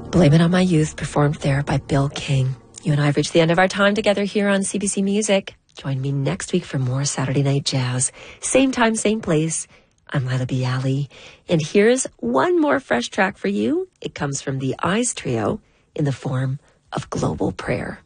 Blame It on My Youth, performed there by Bill King. You and I have reached the end of our time together here on CBC Music. Join me next week for more Saturday Night Jazz. Same time, same place. I'm Lila Bialy. And here's one more fresh track for you. It comes from the Eyes Trio in the form of Global Prayer.